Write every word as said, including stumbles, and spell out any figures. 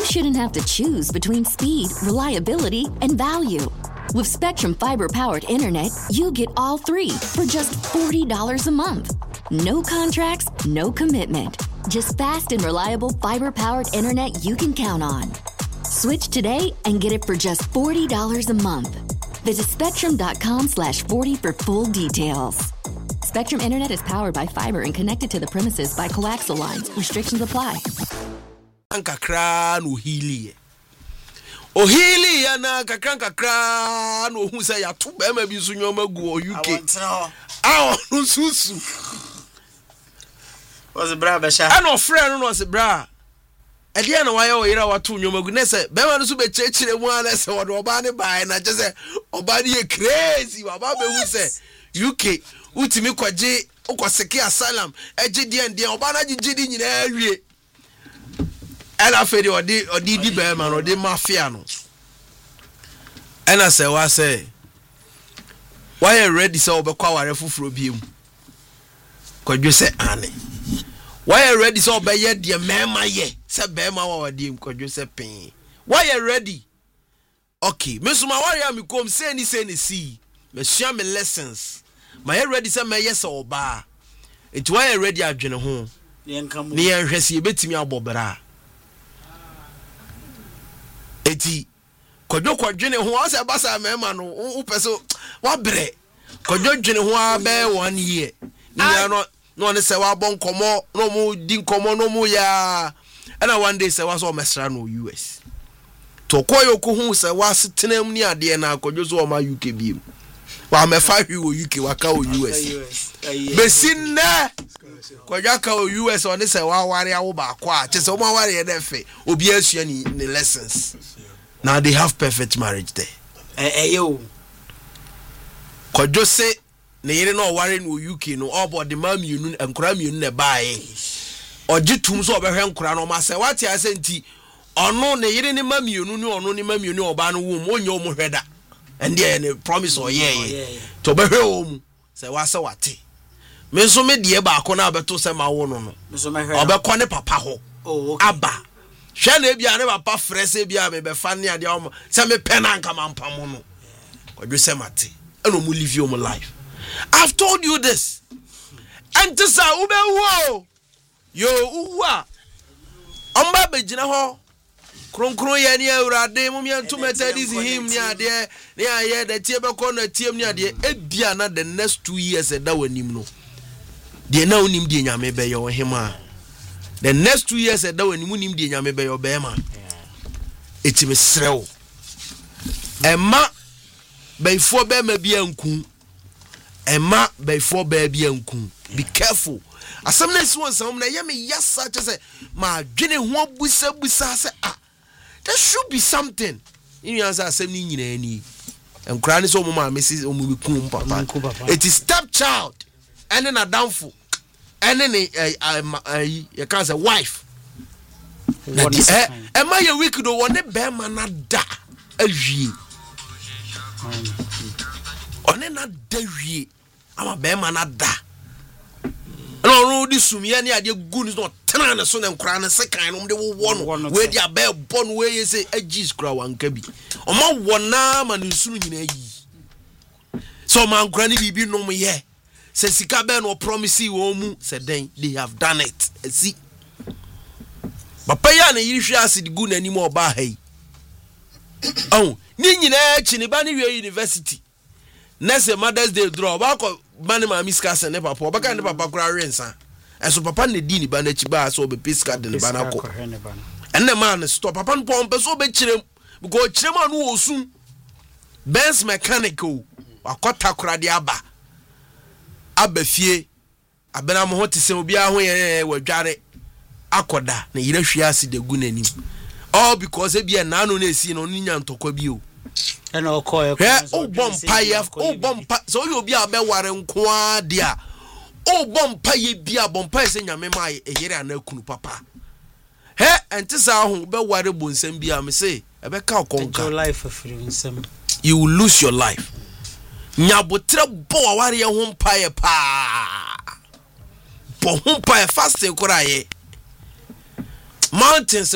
shouldn't have to choose between speed, reliability, and value. With Spectrum Fiber-powered internet, you get all three for just forty dollars a month. No contracts, no commitment. Just fast and reliable fiber-powered internet you can count on. Switch today and get it for just forty dollars a month. Visit spectrum.com slash 40 for full details. Spectrum Internet is powered by fiber and connected to the premises by coaxial lines. Restrictions apply. Kakra no hili. O hili ya na kakra kakra no hu say ya to be ma bi so nyoma gu o U K. Ah no susu. Was bra be sha. Ana ofre no no se bra. E dia na waye o yira wato nyoma gu na se be ma no so be chechire mu ana se wodo oba ne bai na je se oba ne crazy wa ba be hu se U K utimi kwaje ukoseke asylum eje dia dia oba na gigidi nyina awie. Ela fedi odi odi di be ma no de mafia no. Ena se wa say why ready say obekwa ware fufuro biem. Kwadwe se ane. Why ready say obeye de mema ye say be ma wa wadiem kwadwe se pen. Why ready? Okay, me suma ware am kom say ni say ni see. Me share me lessons. My ready say me yes oba. It why ready adwene ho. Ni enkamu. Ni enhwese ye betimi abobra. Eti kodwo kwadwene ho ase basa mema no upeso wa bre kodwo dwene ho abe one year ni no no ne se wa bon komo no mu di komo no mu ya ana one day se wa so mesra no U S to koyo ko hu se wa setenam ni ade na kodwo so ma U K biem wa mefa hwi wo U K wa ka wo U S besinna kodwo ka wo U S on se wa ware awo ba kwa che se o ma ware ye defe obi asua ni ni lessons. Now they have perfect marriage there. Eh eh yo. Kodwo se ne yire no ware no U K no obo de mam yunu enkura mienu ne baaye. Ogitum so obehwe nkura no ma se wate ase nti ono ne yire ne mam yunu ne ono ne mam yunu oba no wo mu onye o mu hweda. Ende ne promise o ye. To behwe o mu se wase wate. Me so me de ba akọ na beto se ma wo no no. Me so me hwe. Obekọ ne papa ho. Oh okay. Aba. Hwe na bia ne papa frese bia me be fa ne ade o se me pena nka mampam no. Kodwe se mate. Eno mu live your life. I've told you this. Ente sa ube wo. Yo uwa. Amba begina ho. Kronkron ye ne awurade mum ye ntomata dis him ne ade ne aye da tie be ko na tiem ne ade e bia na the next two years e da wanim no. De na onim de nyame be ye wo hema. The next two years e da wanim nim de nyame be ye be ma. Etime srew. Emma before be ma bia nku. Emma before be bia nku. Be careful. Asem na si won sam na ye me yasa che se ma dwene ho busa busa se ah. There should be something. You answer asem ni nyina ani. Enkura ni so mo ma mesi o mu ku papa. It is stepchild. And then a downfall. And then a you can say wife. Am I a wicked one? A bear man not da a ye. On a not de I'm a bear man not da. No, this sumi any idea good is not ten son and crown a second on the one where they are bear born where you say a G's crow and cabby. On my one arm and soon in a ye. So my granny be no me ye. Say sika be no promise wo mu say then they have done it. See. Papa ya na yiri hwe asidi gu nani mo ba hai. Oh, ni nyina chi ne ba ne wie university. Na say Mother's Day draw ba ko ba ne ma miska se ne papa. Ba ka ne papa kura rensa. Eso papa ne di ni ba na chi ba so be piska de ne ba na ko. Enne man stop papa no pon pe so be kirem because kirem anu osun. Benz mechanical akota kura de aba. Abafie abena mo hote se obi a ho ye wadware akoda na yire hwia si de gu nanim all because e bia na no na esi no nya ntokwa bi o e na okoye o bompa ye o bompa so you obi a be ware nko a de a o bompa ye bia bompa se nyame ma e yire anakunu papa he ente sa ho be ware bonsam bia me say e be ka konka your life for nsam you will lose your life. Nyabotre bo ware ye ho mpae pa bo ho mpae fasting koraye mountains